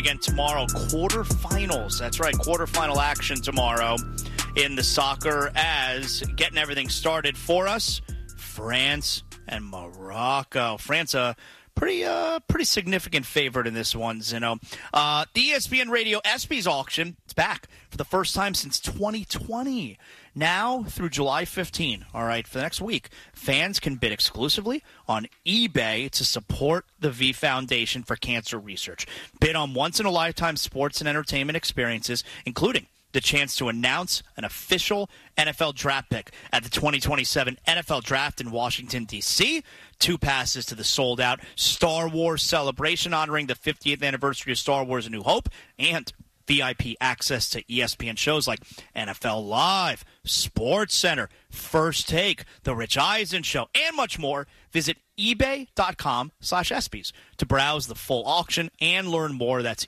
Again tomorrow, quarterfinals. That's right, quarterfinal action tomorrow in the soccer as getting everything started for us, France and Morocco. France, a pretty significant favorite in this one, Zino. The ESPN Radio ESPYs auction, it's back for the first time since 2020. Now through July 15, all right, for the next week, fans can bid exclusively on eBay to support the V Foundation for Cancer Research. Bid on once-in-a-lifetime sports and entertainment experiences, including the chance to announce an official NFL draft pick at the 2027 NFL Draft in Washington, D.C., 2 passes to the sold-out Star Wars celebration honoring the 50th anniversary of Star Wars A New Hope, and VIP access to ESPN shows like NFL Live, Sports Center, First Take, The Rich Eisen Show, and much more. Visit ebay.com/ESPYs to browse the full auction and learn more. That's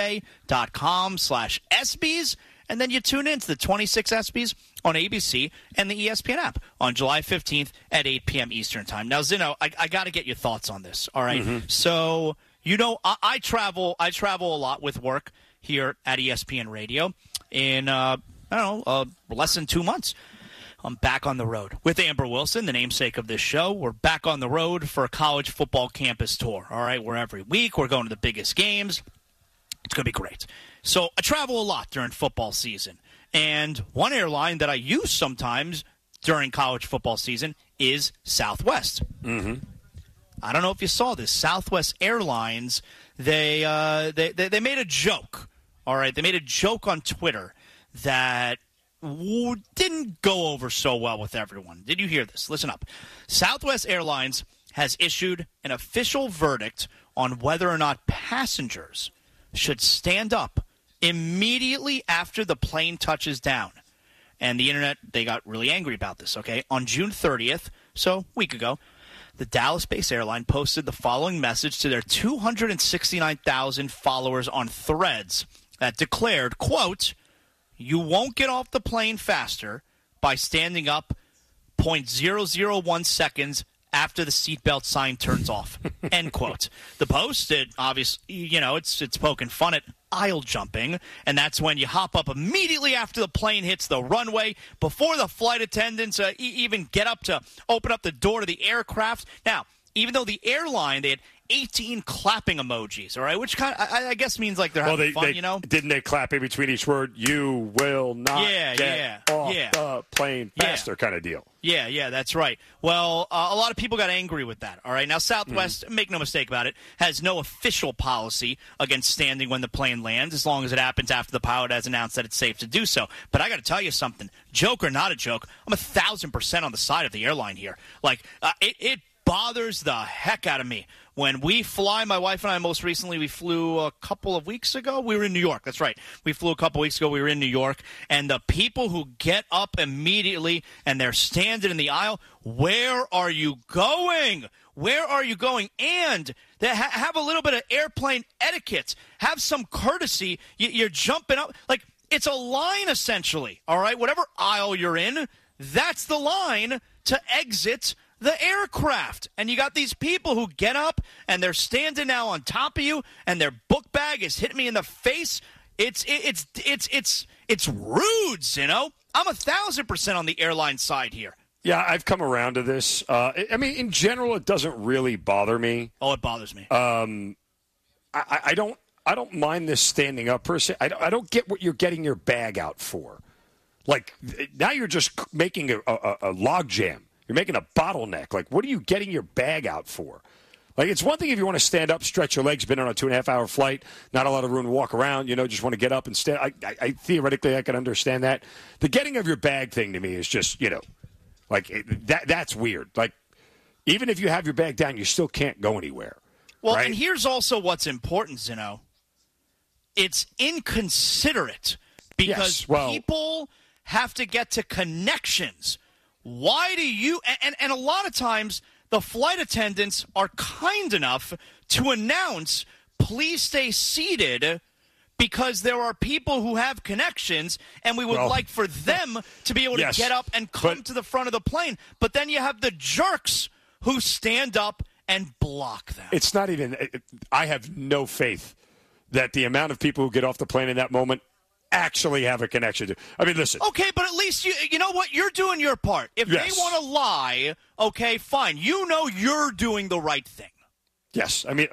ebay.com/ESPYs. And then you tune in to the 26 ESPYs on ABC and the ESPN app on July 15th at 8 p.m. Eastern Time. Now, Zino, I got to get your thoughts on this, all right? Mm-hmm. So, you know, I travel a lot with work here at ESPN Radio. In, less than 2 months, I'm back on the road with Amber Wilson, the namesake of this show. We're back on the road for a college football campus tour, all right? We're every week. We're going to the biggest games. It's going to be great. So I travel a lot during football season. And one airline that I use sometimes during college football season is Southwest. Mm-hmm. I don't know if you saw this. Southwest Airlines, they made a joke. All right, they made a joke on Twitter that didn't go over so well with everyone. Did you hear this? Listen up. Southwest Airlines has issued an official verdict on whether or not passengers should stand up immediately after the plane touches down. And the internet, they got really angry about this, okay? On June 30th, so a week ago, the Dallas-based airline posted the following message to their 269,000 followers on Threads that declared, quote, "You won't get off the plane faster by standing up 0.001 seconds after the seatbelt sign turns off," end quote. The post, it obviously, it's poking fun at aisle jumping, and that's when you hop up immediately after the plane hits the runway, before the flight attendants even get up to open up the door to the aircraft. Now, even though the airline, they had 18 clapping emojis, all right, which kind of, I guess means like they're having fun, you know? Didn't they clap in between each word? You will not get off the plane faster kind of deal. Yeah, that's right. Well, a lot of people got angry with that, all right? Now, Southwest, make no mistake about it, has no official policy against standing when the plane lands, as long as it happens after the pilot has announced that it's safe to do so. But I got to tell you something, joke or not a joke, I'm 1,000% on the side of the airline here. Like, it bothers the heck out of me. When we fly, my wife and I most recently, we flew a couple of weeks ago. We were in New York. That's right. We flew a couple of weeks ago. We were in New York. And the people who get up immediately and they're standing in the aisle, where are you going? Where are you going? And they have a little bit of airplane etiquette. Have some courtesy. You're jumping up. Like, it's a line, essentially. All right? Whatever aisle you're in, that's the line to exit the aircraft. And you got these people who get up and they're standing now on top of you and their book bag is hitting me in the face. It's rude, you know? I'm 1,000% on the airline side here. Yeah, I've come around to this. I mean, in general, it doesn't really bother me. Oh, it bothers me. I don't mind this standing up per se. I don't get what you're getting your bag out for. Like, now you're just making a log jam. You're making a bottleneck. Like, what are you getting your bag out for? Like, it's one thing if you want to stand up, stretch your legs, been on a 2.5-hour flight, not a lot of room to walk around, just want to get up and stand. I theoretically, I can understand that. The getting of your bag thing to me is just, that's weird. Like, even if you have your bag down, you still can't go anywhere. Well, right? And here's also what's important, Zino. It's inconsiderate because people have to get to connections. Why do you – and a lot of times the flight attendants are kind enough to announce, please stay seated, because there are people who have connections and we would like for them to be able to get up and come to the front of the plane. But then you have the jerks who stand up and block them. It's not even – I have no faith that the amount of people who get off the plane in that moment actually have a connection to. I mean, listen. Okay, but at least you know what? You're doing your part. If they want to lie, okay, fine. You know you're doing the right thing. Yes. I mean,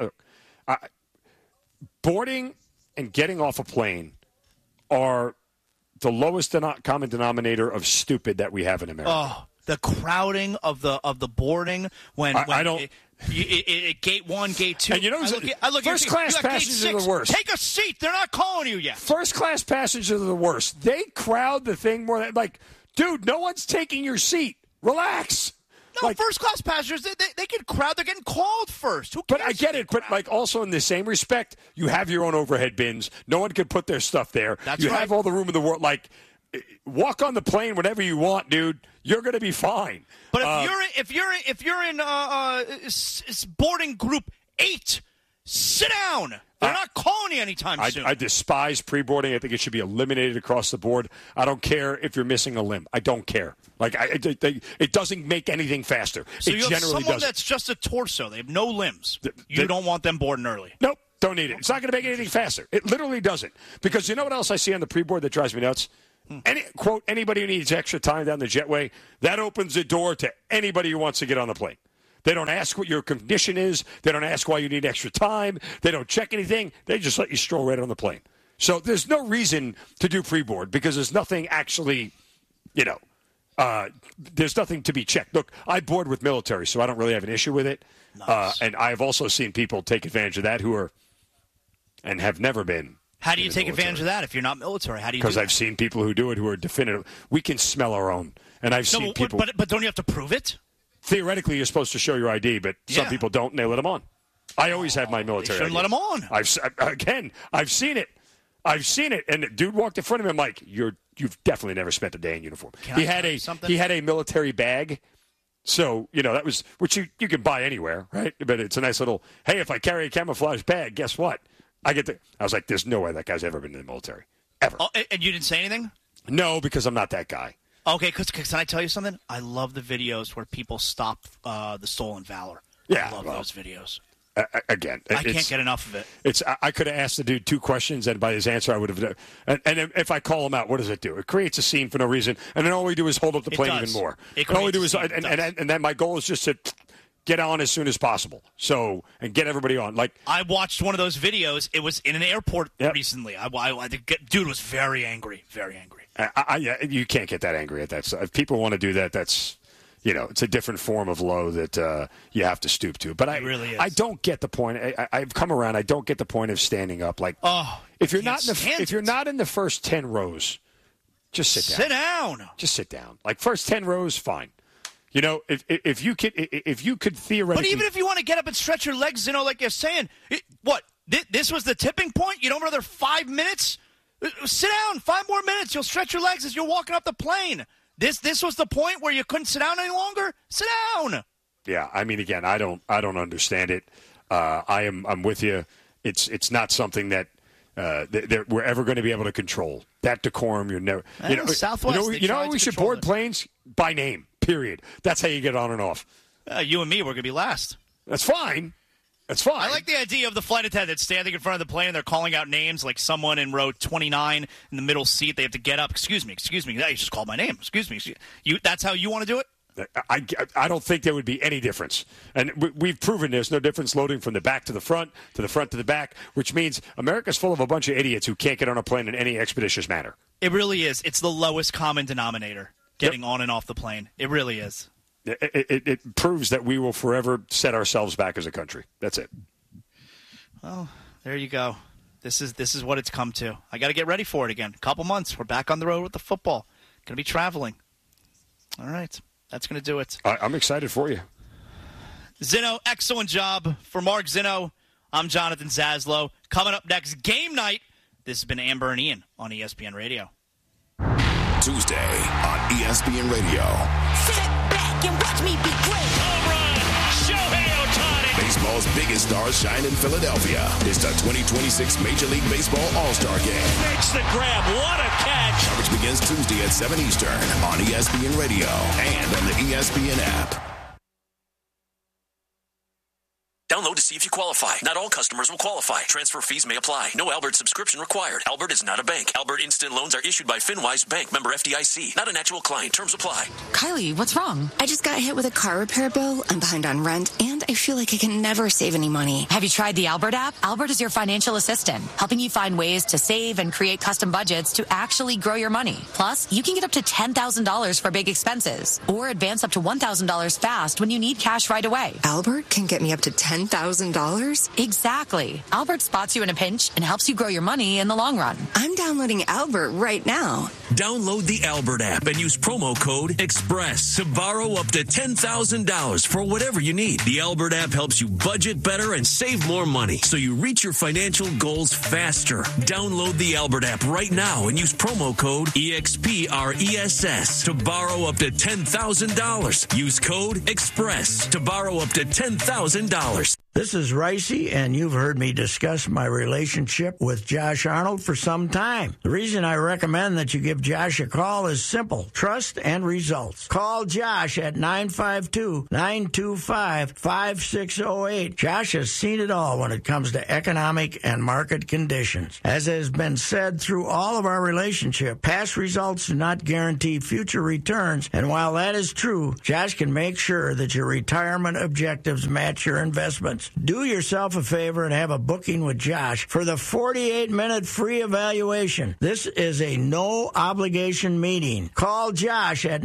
boarding and getting off a plane are the lowest common denominator of stupid that we have in America. Oh, the crowding of the boarding when I don't. Gate 1, Gate 2. And you know, I look first-class passengers are the worst. Take a seat. They're not calling you yet. First-class passengers are the worst. They crowd the thing more than, like, dude, no one's taking your seat. Relax. No, like, first-class passengers, they can crowd. They're getting called first. Who cares? But I get it. But, like, also in the same respect, you have your own overhead bins. No one can put their stuff there. That's you right. have all the room in the world. Like, walk on the plane whenever you want, dude. You're going to be fine. But if you're in boarding group 8, sit down. They're not calling you anytime soon. I despise pre-boarding. I think it should be eliminated across the board. I don't care if you're missing a limb. I don't care. Like it doesn't make anything faster. So it you have generally someone doesn't. that's just a torso. They have no limbs. You don't want them boarding early. Nope, don't need it. It's not going to make anything faster. It literally doesn't. Because you know what else I see on the pre-board that drives me nuts? Anybody who needs extra time down the jetway, that opens the door to anybody who wants to get on the plane. They don't ask what your condition is. They don't ask why you need extra time. They don't check anything. They just let you stroll right on the plane. So there's no reason to do pre-board because there's nothing actually, there's nothing to be checked. Look, I board with military, so I don't really have an issue with it. Nice. And I've also seen people take advantage of that who are and have never been. How do you take advantage of that if you're not military? How do you? Because I've seen people who do it who are definitive. We can smell our own, and I've seen people. But don't you have to prove it? Theoretically, you're supposed to show your ID, but some people don't, and they let them on. I always have my military. They shouldn't let them on. I've seen it. And the dude walked in front of me. I'm like, you've definitely never spent a day in uniform. He had a military bag. So, that was, which you can buy anywhere, right? But it's a nice little, hey, if I carry a camouflage bag, guess what? I was like, there's no way that guy's ever been in the military. Ever. Oh, and you didn't say anything? No, because I'm not that guy. Okay, because can I tell you something? I love the videos where people stop the stolen valor. Yeah. I love those videos. Again, I can't get enough of it. I could have asked the dude 2 questions, and by his answer, I would have. And if I call him out, what does it do? It creates a scene for no reason, and then all we do is hold up the plane even more. All we do is, and then my goal is just to get on as soon as possible. So and get everybody on. Like I watched one of those videos. It was in an airport recently. The dude was very angry, very angry. You can't get that angry at that stuff. If people want to do that, that's. It's a different form of low that you have to stoop to. But really is. I don't get the point. I've come around. I don't get the point of standing up. Like, if you're not in the first 10 rows, just sit down. Sit down. Just sit down. Like first 10 rows, fine. If you could theoretically. But even if you want to get up and stretch your legs, like you're saying, this was the tipping point. You don't have another 5 minutes. Sit down. 5 more minutes. You'll stretch your legs as you're walking up the plane. This was the point where you couldn't sit down any longer? Sit down. Yeah, I mean, again, I don't understand it. I'm with you. It's not something that we're ever going to be able to control. That decorum, you're never. Southwest. We should board planes by name. Period. That's how you get on and off. You and me, we're going to be last. That's fine. That's fine. I like the idea of the flight attendant standing in front of the plane and they're calling out names like someone in row 29 in the middle seat. They have to get up. Excuse me. Yeah, you just called my name. Excuse me. That's how you want to do it? I don't think there would be any difference. And we've proven there's no difference loading from the back to the front to the back, which means America's full of a bunch of idiots who can't get on a plane in any expeditious manner. It really is. It's the lowest common denominator, getting on and off the plane. It really is. It proves that we will forever set ourselves back as a country. That's it. Well, there you go. This is what it's come to. I got to get ready for it again. A couple months. We're back on the road with the football. Going to be traveling. All right. That's going to do it. I'm excited for you. Zinno, excellent job. For Mark Zinno, I'm Jonathan Zaslow. Coming up next, game night. This has been Amber and Ian on ESPN Radio. Tuesday on ESPN Radio. Sit back and watch me be great. Home run, Shohei Ohtani. Baseball's biggest stars shine in Philadelphia. It's the 2026 Major League Baseball All-Star Game. Makes the grab. What a catch. Coverage begins Tuesday at 7 Eastern on ESPN Radio and on the ESPN app. Download to see if you qualify. Not all customers will qualify. Transfer fees may apply. No Albert subscription required. Albert is not a bank. Albert Instant Loans are issued by FinWise Bank, member FDIC. Not an actual client. Terms apply. Kylie, what's wrong? I just got hit with a car repair bill. I'm behind on rent, and I feel like I can never save any money. Have you tried the Albert app? Albert is your financial assistant, helping you find ways to save and create custom budgets to actually grow your money. Plus, you can get up to $10,000 for big expenses, or advance up to $1,000 fast when you need cash right away. Albert can get me up to $10,000? Exactly. Albert spots you in a pinch and helps you grow your money in the long run. I'm downloading Albert right now. Download the Albert app and use promo code EXPRESS to borrow up to $10,000 for whatever you need. The Albert app helps you budget better and save more money so you reach your financial goals faster. Download the Albert app right now and use promo code EXPRESS to borrow up to $10,000. Use code EXPRESS to borrow up to $10,000. This is Ricey, and you've heard me discuss my relationship with Josh Arnold for some time. The reason I recommend that you give Josh a call is simple: trust and results. Call Josh at 952-925-5608. Josh has seen it all when it comes to economic and market conditions. As has been said through all of our relationship, past results do not guarantee future returns, and while that is true, Josh can make sure that your retirement objectives match your investments. Do yourself a favor and have a booking with Josh for the 48-minute free evaluation. This is a no-obligation meeting. Call Josh at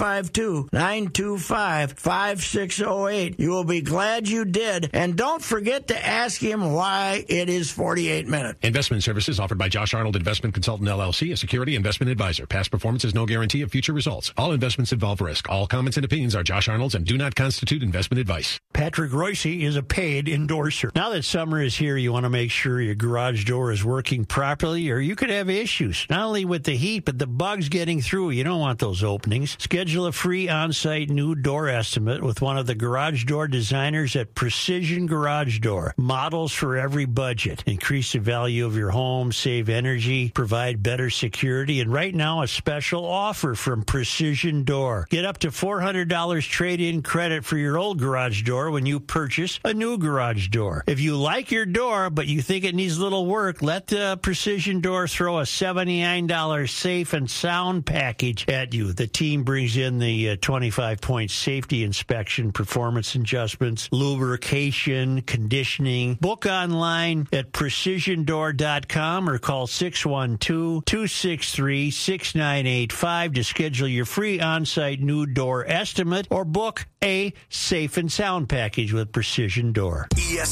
952-925-5608. You will be glad you did, and don't forget to ask him why it is 48 minutes. Investment services offered by Josh Arnold Investment Consultant, LLC, a security investment advisor. Past performance is no guarantee of future results. All investments involve risk. All comments and opinions are Josh Arnold's and do not constitute investment advice. Patrick Royce is a paid endorser. Now that summer is here, you want to make sure your garage door is working properly, or you could have issues, not only with the heat, but the bugs getting through. You don't want those openings. Schedule a free on-site new door estimate with one of the garage door designers at Precision Garage Door. Models for every budget. Increase the value of your home, save energy, provide better security, and right now a special offer from Precision Door. Get up to $400 trade-in credit for your old garage door when you purchase a new garage door. If you like your door, but you think it needs a little work, let the Precision Door throw a $79 safe and sound package at you. The team brings in the 25-point safety inspection, performance adjustments, lubrication, conditioning. Book online at precisiondoor.com or call 612-263-6985 to schedule your free on-site new door estimate or book a safe and sound package with Precision Door. ESPN